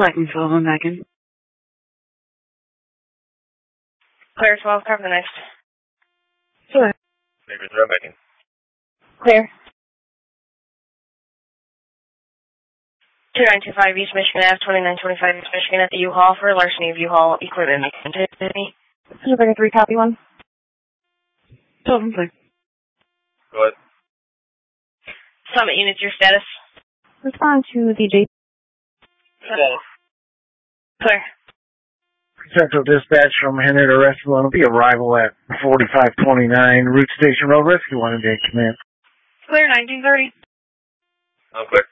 Blackensville, I'm back in. Clear 12, cover the next. Sure. Maybe throw back in. Clear. 2925 East Michigan Ave, 2925 East Michigan at the U-Haul for larceny of U-Haul equipment. Super 3, copy 1. Tell them, please. Go ahead. Summit units, your status. Respond to DJ. Status. Clear. Central Dispatch from Henry to Rescue 1 will be arrival at 4529 Route Station Road. Rescue 1 in command. Clear, 1930. I'm clear.